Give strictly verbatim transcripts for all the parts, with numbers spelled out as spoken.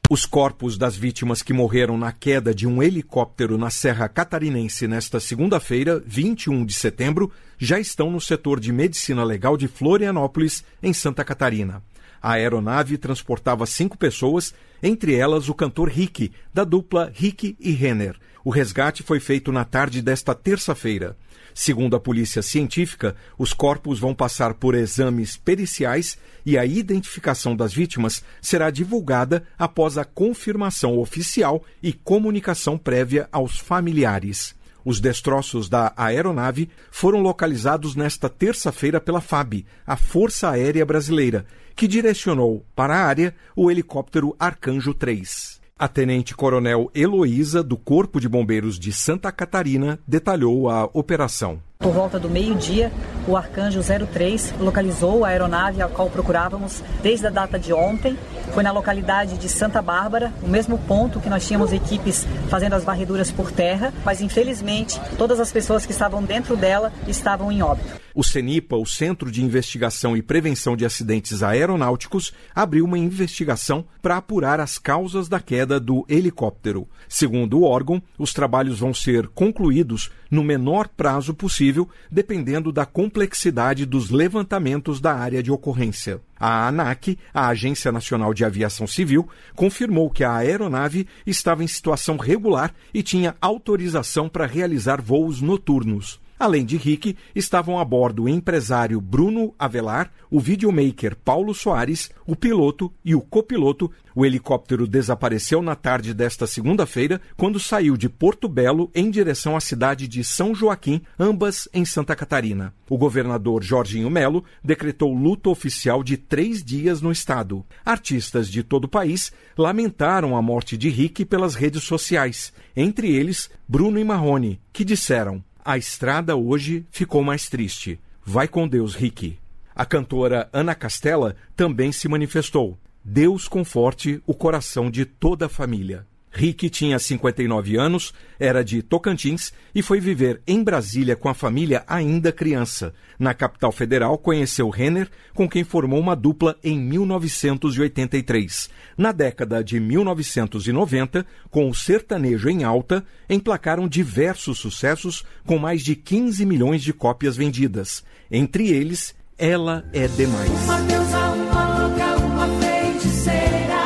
Os corpos das vítimas que morreram na queda de um helicóptero na Serra Catarinense nesta segunda-feira, vinte e um de setembro, já estão no setor de medicina legal de Florianópolis, em Santa Catarina. A aeronave transportava cinco pessoas, entre elas o cantor Rick, da dupla Rick e Renner. O resgate foi feito na tarde desta terça-feira. Segundo a polícia científica, os corpos vão passar por exames periciais e a identificação das vítimas será divulgada após a confirmação oficial e comunicação prévia aos familiares. Os destroços da aeronave foram localizados nesta terça-feira pela F A B, a Força Aérea Brasileira, que direcionou para a área o helicóptero Arcanjo três. A tenente-coronel Heloísa, do Corpo de Bombeiros de Santa Catarina, detalhou a operação. Por volta do meio-dia, o Arcanjo zero três localizou a aeronave a qual procurávamos desde a data de ontem. Foi na localidade de Santa Bárbara, o mesmo ponto que nós tínhamos equipes fazendo as varreduras por terra, mas infelizmente todas as pessoas que estavam dentro dela estavam em óbito. O CENIPA, o Centro de Investigação e Prevenção de Acidentes Aeronáuticos, abriu uma investigação para apurar as causas da queda do helicóptero. Segundo o órgão, os trabalhos vão ser concluídos no menor prazo possível, dependendo da complexidade dos levantamentos da área de ocorrência. A ANAC, a Agência Nacional de Aviação Civil, confirmou que a aeronave estava em situação regular e tinha autorização para realizar voos noturnos. Além de Rick, estavam a bordo o empresário Bruno Avelar, o videomaker Paulo Soares, o piloto e o copiloto. O helicóptero desapareceu na tarde desta segunda-feira, quando saiu de Porto Belo em direção à cidade de São Joaquim, ambas em Santa Catarina. O governador Jorginho Melo decretou luto oficial de três dias no estado. Artistas de todo o país lamentaram a morte de Rick pelas redes sociais, entre eles Bruno e Marrone, que disseram: "A estrada hoje ficou mais triste. Vai com Deus, Rick." A cantora Ana Castela também se manifestou. Deus conforte o coração de toda a família. Rick tinha cinquenta e nove anos, era de Tocantins e foi viver em Brasília com a família ainda criança. Na capital federal, conheceu Renner, com quem formou uma dupla em mil novecentos e oitenta e três. Na década de mil novecentos e noventa, com o sertanejo em alta, emplacaram diversos sucessos com mais de quinze milhões de cópias vendidas. Entre eles, Ela é Demais. Uma deusa, uma louca, uma feiticeira.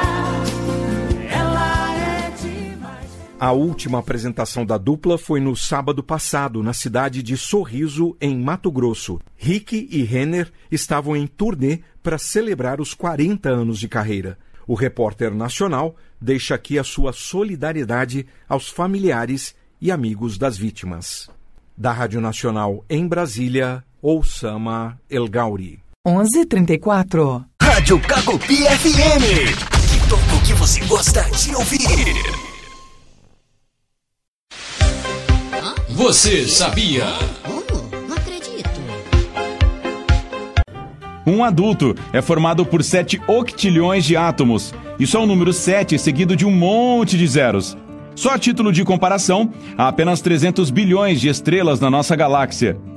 Ela é demais. A última apresentação da dupla foi no sábado passado, na cidade de Sorriso, em Mato Grosso. Rick e Renner estavam em turnê para celebrar os quarenta anos de carreira. O repórter nacional deixa aqui a sua solidariedade aos familiares e amigos das vítimas. Da Rádio Nacional em Brasília, Oussama El Gauri. onze e trinta e quatro. Rádio Cacopi F M. Que toca o que você gosta de ouvir. Você sabia? Oh, não acredito. Um adulto é formado por sete octilhões de átomos. Isso é o número sete seguido de um monte de zeros. Só a título de comparação, há apenas trezentos bilhões de estrelas na nossa galáxia.